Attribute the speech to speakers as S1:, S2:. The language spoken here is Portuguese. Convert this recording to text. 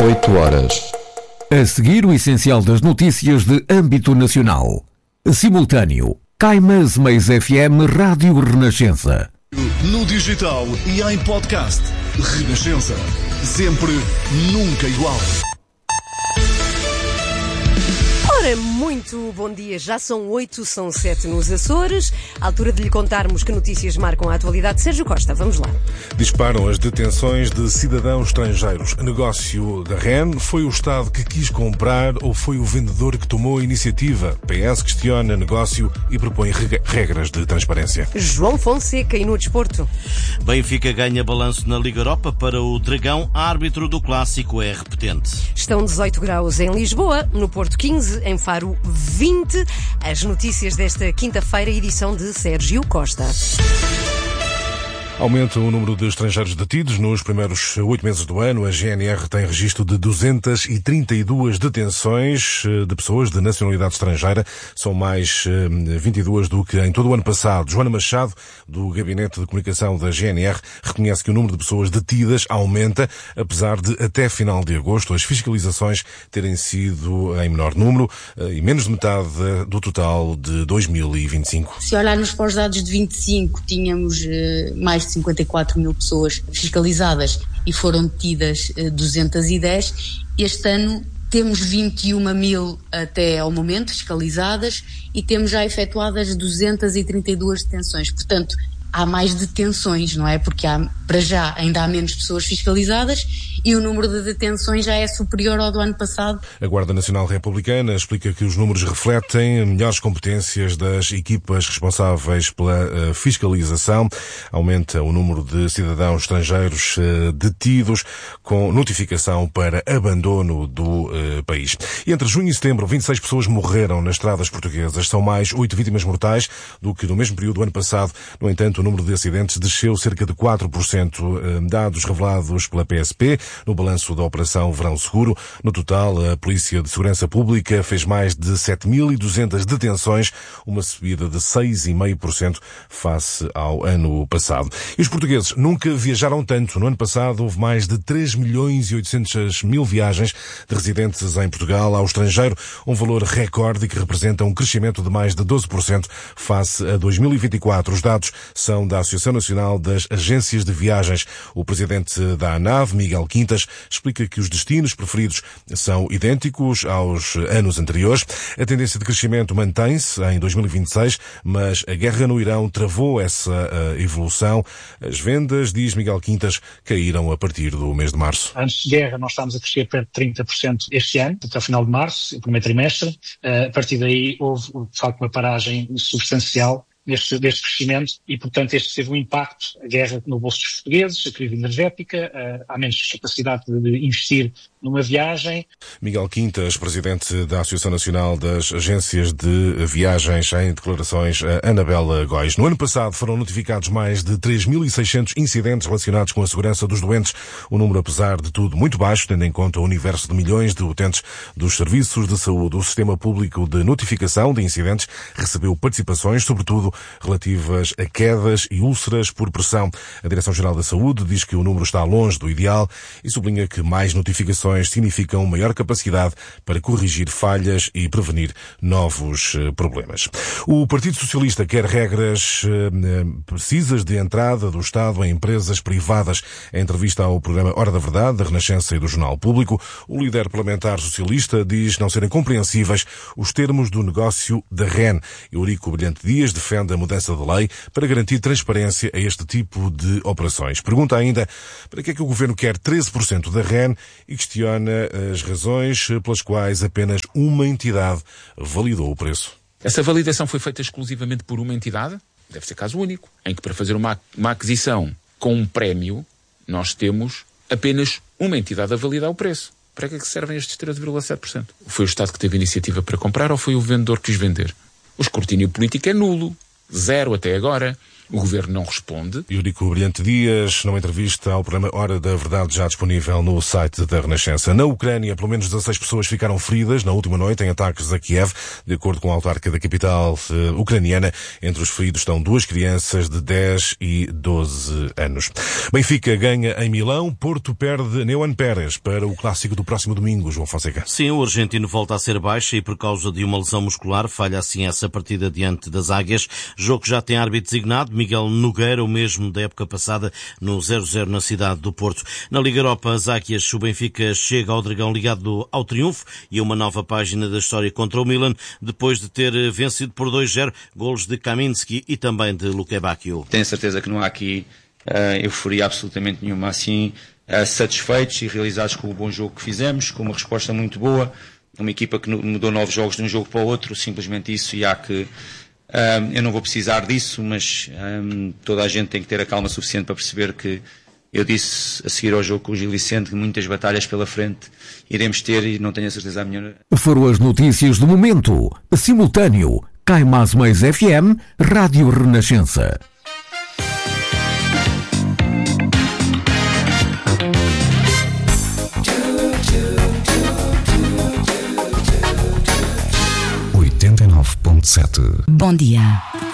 S1: 8 horas. A seguir, o essencial das notícias de âmbito nacional. Simultâneo. Caimãs Meis FM Rádio Renascença.
S2: No digital e em podcast. Renascença. Sempre, nunca igual.
S3: Ora, muito bom dia. Já são 8, são 7 nos Açores. À altura de lhe contarmos que notícias marcam a atualidade. Sérgio Costa, vamos lá.
S4: Disparam as detenções de cidadãos estrangeiros. Negócio da REN. Foi o Estado que quis comprar ou foi o vendedor que tomou a iniciativa? PS questiona negócio e propõe regras de transparência.
S3: João Fonseca e no desporto.
S5: Benfica ganha balanço na Liga Europa para o Dragão. Árbitro do clássico é repetente.
S3: Estão 18 graus em Lisboa, no Porto 15, em Faro 20. As notícias desta quinta-feira, edição de Sérgio Costa.
S4: Aumenta o número de estrangeiros detidos. Nos primeiros 8 meses do ano, a GNR tem registro de 232 detenções de pessoas de nacionalidade estrangeira. São mais 22 do que em todo o ano passado. Joana Machado, do Gabinete de Comunicação da GNR, reconhece que o número de pessoas detidas aumenta, apesar de, até final de agosto, as fiscalizações terem sido em menor número e menos de metade do total de 2025.
S6: Se olharmos para os dados de 25, tínhamos mais de 54 mil pessoas fiscalizadas e foram detidas 210. Este ano temos 21 mil até ao momento fiscalizadas e temos já efetuadas 232 detenções. Portanto, há mais detenções, não é? Porque para já ainda há menos pessoas fiscalizadas e o número de detenções já é superior ao do ano passado.
S4: A Guarda Nacional Republicana explica que os números refletem melhores competências das equipas responsáveis pela fiscalização. Aumenta o número de cidadãos estrangeiros detidos com notificação para abandono do país. E entre junho e setembro, 26 pessoas morreram nas estradas portuguesas. São mais 8 vítimas mortais do que no mesmo período do ano passado. No entanto, o número de acidentes desceu cerca de 4%. Dados revelados pela PSP no balanço da Operação Verão Seguro. No total, a Polícia de Segurança Pública fez mais de 7.200 detenções, uma subida de 6,5% face ao ano passado. E os portugueses nunca viajaram tanto. No ano passado, houve mais de 3.800.000 viagens de residentes em Portugal ao estrangeiro, um valor recorde que representa um crescimento de mais de 12% face a 2024. Os dados são da Associação Nacional das Agências de Viagens. O presidente da ANAV, Miguel Quintas, explica que os destinos preferidos são idênticos aos anos anteriores. A tendência de crescimento mantém-se em 2026, mas a guerra no Irão travou essa evolução. As vendas, diz Miguel Quintas, caíram a partir do mês de março.
S7: Antes de guerra, nós estávamos a crescer perto de 30% este ano, até o final de março, o primeiro trimestre. A partir daí houve, de facto, uma paragem substancial deste crescimento e, portanto, este teve um impacto, a guerra no bolso dos portugueses, a crise energética, há menos capacidade de investir numa viagem.
S4: Miguel Quintas, presidente da Associação Nacional das Agências de Viagens, em declarações a Anabela Góis. No ano passado foram notificados mais de 3.600 incidentes relacionados com a segurança dos doentes. O número, apesar de tudo, muito baixo, tendo em conta o universo de milhões de utentes dos serviços de saúde. O Sistema Público de Notificação de Incidentes recebeu participações, sobretudo relativas a quedas e úlceras por pressão. A Direção-Geral da Saúde diz que o número está longe do ideal e sublinha que mais notificações significam maior capacidade para corrigir falhas e prevenir novos problemas. O Partido Socialista quer regras precisas de entrada do Estado em empresas privadas. Em entrevista ao programa Hora da Verdade, da Renascença e do Jornal Público, o líder parlamentar socialista diz não serem compreensíveis os termos do negócio da REN. Eurico Brilhante Dias defende a mudança da lei para garantir transparência a este tipo de operações. Pergunta ainda para que é que o Governo quer 13% da REN e questiona as razões pelas quais apenas uma entidade validou o preço.
S8: Essa validação foi feita exclusivamente por uma entidade? Deve ser caso único, em que para fazer uma aquisição com um prémio, nós temos apenas uma entidade a validar o preço. Para que é que servem estes 13,7%? Foi o Estado que teve iniciativa para comprar ou foi o vendedor que quis vender? O escrutínio político é nulo. 0 até agora. O Governo não responde.
S4: Eurico Brilhante Dias, numa entrevista ao programa Hora da Verdade, já disponível no site da Renascença. Na Ucrânia, pelo menos 16 pessoas ficaram feridas na última noite em ataques a Kiev, de acordo com a autarca da capital ucraniana. Entre os feridos estão 2 crianças de 10 e 12 anos. Benfica ganha em Milão, Porto perde Neuan Pérez para o clássico do próximo domingo, João Fonseca.
S5: Sim, o argentino volta a ser baixa e por causa de uma lesão muscular falha assim essa partida diante das Águias. Jogo que já tem árbitro designado, Miguel Nogueira, o mesmo da época passada no 0-0 na cidade do Porto. Na Liga Europa, as Águias, o Benfica chega ao Dragão ligado ao triunfo e a uma nova página da história contra o Milan, depois de ter vencido por 2-0, golos de Kaminski e também de Luque Bacchio.
S9: Tenho certeza que não há aqui euforia absolutamente nenhuma, assim, satisfeitos e realizados com o bom jogo que fizemos, com uma resposta muito boa, uma equipa que mudou 9 jogos de um jogo para o outro, simplesmente isso, e há que... eu não vou precisar disso, mas toda a gente tem que ter a calma suficiente para perceber que eu disse a seguir ao jogo com o Gil Vicente que muitas batalhas pela frente iremos ter e não tenho a certeza a minha...
S1: Foram as notícias do momento. Simultâneo, Cai Mais Mais FM, Rádio Renascença.
S10: Bom dia.